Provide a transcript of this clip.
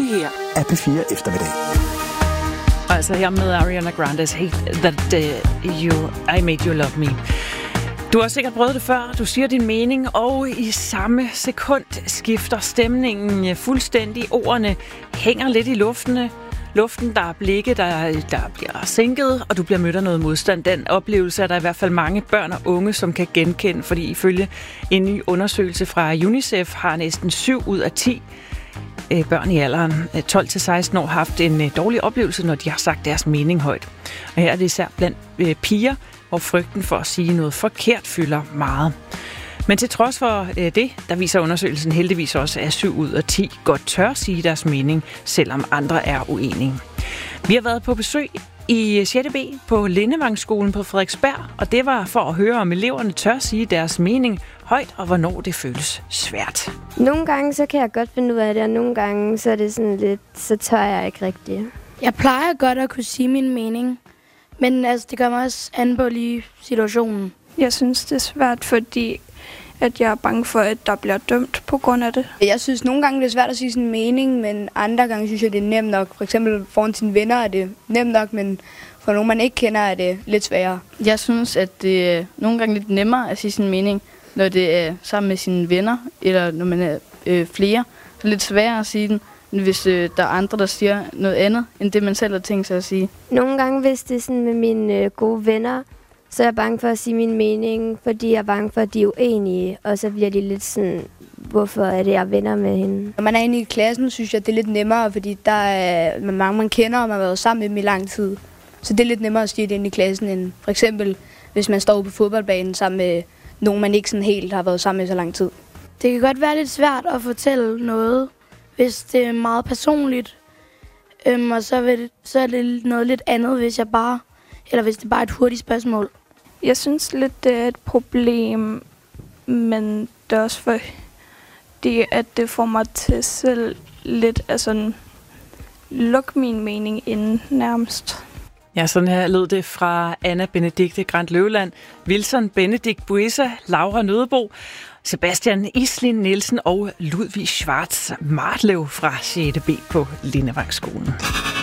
Det her er P4 Eftermiddag. Altså her med Ariana Grande's Hate That I Made You Love Me. Du har sikkert prøvet det før. Du siger din mening, og i samme sekund skifter stemningen fuldstændig. Ordene hænger lidt i luften. Der er blikke, der bliver sænket, og du bliver mødt af noget modstand. Den oplevelse er der i hvert fald mange børn og unge, som kan genkende, fordi ifølge en ny undersøgelse fra UNICEF har næsten 7 ud af 10 børn i alderen 12-16 år haft en dårlig oplevelse, når de har sagt deres mening højt. Og her er det især blandt piger, hvor frygten for at sige noget forkert fylder meget. Men til trods for det, der viser undersøgelsen heldigvis også, at 7 ud af 10 godt tør sige deres mening, selvom andre er uenige. Vi har været på besøg i 6. B på Lindevangsskolen på Frederiksberg, og det var for at høre, om eleverne tør sige deres mening højt, og hvornår det føles svært. Nogle gange så kan jeg godt finde ud af det, og nogle gange så er det sådan lidt, så tør jeg ikke rigtigt. Jeg plejer godt at kunne sige min mening, men altså, det gør mig også an på lige situationen. Jeg synes, det er svært, fordi at jeg er bange for, at der bliver dømt på grund af det. Jeg synes, nogle gange det er svært at sige sin mening, men andre gange synes jeg, det er nemt nok. For eksempel foran sine venner er det nemt nok, men for nogen, man ikke kender, er det lidt sværere. Jeg synes, at det er nogle gange lidt nemmere at sige sin mening, når det er sammen med sine venner, eller når man er flere. Så er det lidt sværere at sige den, end hvis der er andre, der siger noget andet, end det man selv har tænkt sig at sige. Nogle gange, hvis det er sådan med mine gode venner, så er jeg bange for at sige min mening, fordi jeg er bange for, at de er uenige, og så bliver de lidt sådan, hvorfor er det, jeg er venner med hende. Når man er inde i klassen, synes jeg, det er lidt nemmere, fordi der er mange, man kender, og man har været sammen med dem i lang tid. Så det er lidt nemmere at sige det inde i klassen, end for eksempel, hvis man står på fodboldbanen sammen med nogen, man ikke sådan helt har været sammen med så lang tid. Det kan godt være lidt svært at fortælle noget, hvis det er meget personligt, og så er det noget lidt andet, hvis det bare er et hurtigt spørgsmål. Jeg synes lidt, det er et problem, men det er også fordi, at det får mig til selv lidt at sådan lukke min mening inden nærmest. Ja, sådan her lød det fra Anna Benedikte Grant Løvland, Wilson Benedikt Buesa, Laura Nødebo, Sebastian Islin Nielsen og Ludvig Schwartz Martlev fra 6. B på Lindevangsskolen.